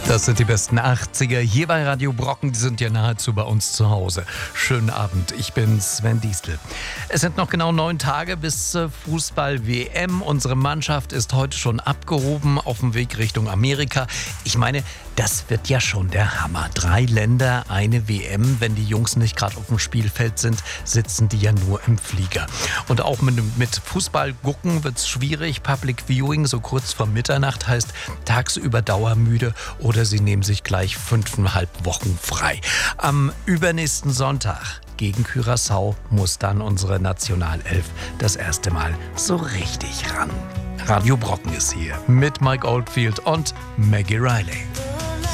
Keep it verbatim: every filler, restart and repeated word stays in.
Das sind die besten achtziger hier bei Radio Brocken. Die sind ja nahezu bei uns zu Hause. Schönen Abend, ich bin Sven Diestel. Es sind noch genau neun Tage bis Fußball-W M. Unsere Mannschaft ist heute schon abgehoben auf dem Weg Richtung Amerika. Ich meine, das wird ja schon der Hammer. Drei Länder, eine W M. Wenn die Jungs nicht gerade auf dem Spielfeld sind, sitzen die ja nur im Flieger. Und auch mit, mit Fußball gucken wird es schwierig. Public Viewing so kurz vor Mitternacht heißt tagsüber dauermüde oder sie nehmen sich gleich fünfeinhalb Wochen frei. Am übernächsten Sonntag gegen Curaçao muss dann unsere Nationalelf das erste Mal so richtig ran. Radio Brocken ist hier mit Mike Oldfield und Maggie Riley.